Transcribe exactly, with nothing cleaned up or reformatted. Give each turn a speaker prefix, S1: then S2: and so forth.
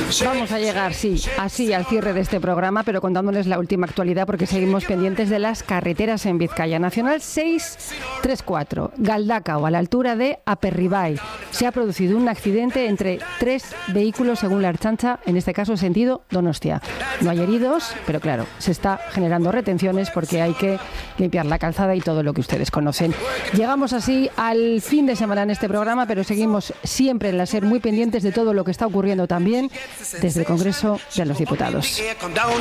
S1: Vamos a llegar, sí, así al cierre de este programa, pero contándoles la última actualidad porque seguimos pendientes de las carreteras en Vizcaya. Nacional seiscientos treinta y cuatro, Galdakao, a la altura de Aperribai. Se ha producido un accidente entre tres vehículos según la Ertzaintza, en este caso sentido Donostia. No hay heridos, pero claro, se está generando retenciones porque hay que limpiar la calzada y todo lo que ustedes conocen. Llegamos así al fin de semana en este programa, pero seguimos siempre en la SER muy pendientes de todo lo que está ocurriendo también desde el Congreso de los Diputados.